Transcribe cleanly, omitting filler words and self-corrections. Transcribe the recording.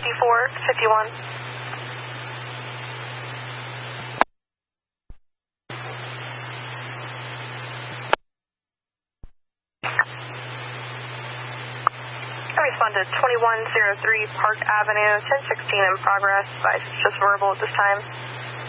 5451. I responded 2103 Park Avenue, 1016 in progress. Just verbal at this time.